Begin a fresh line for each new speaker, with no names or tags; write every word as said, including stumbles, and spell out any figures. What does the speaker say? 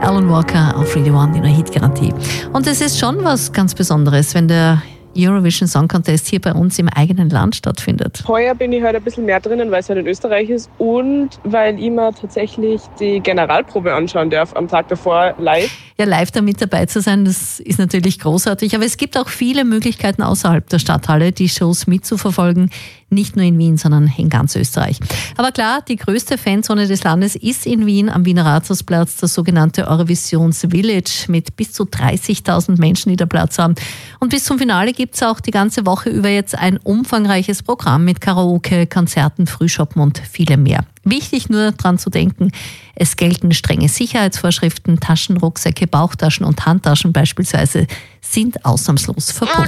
Alan Walker auf Radio One in der Hitgarantie. Und es ist schon was ganz Besonderes, wenn der Eurovision Song Contest hier bei uns im eigenen Land stattfindet.
Heuer bin ich halt ein bisschen mehr drinnen, weil es halt in Österreich ist und weil ich mir tatsächlich die Generalprobe anschauen darf am Tag davor live.
Ja, live da mit dabei zu sein, das ist natürlich großartig. Aber es gibt auch viele Möglichkeiten außerhalb der Stadthalle, die Shows mitzuverfolgen. Nicht nur in Wien, sondern in ganz Österreich. Aber klar, die größte Fanzone des Landes ist in Wien am Wiener Rathausplatz, das sogenannte Eurovisions Village mit bis zu dreißigtausend Menschen, die da Platz haben. Und bis zum Finale gibt es auch die ganze Woche über jetzt ein umfangreiches Programm mit Karaoke, Konzerten, Frühschoppen und vielem mehr. Wichtig nur dran zu denken, es gelten strenge Sicherheitsvorschriften, Taschen, Rucksäcke, Bauchtaschen und Handtaschen beispielsweise sind ausnahmslos verboten.